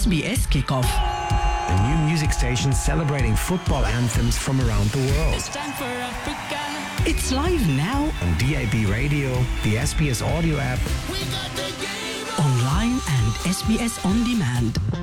SBS Kickoff. A new music station celebrating football anthems from around the world. It's time for Africa. It's live now On DAB Radio, the SBS audio app, We got the game. online and SBS On Demand.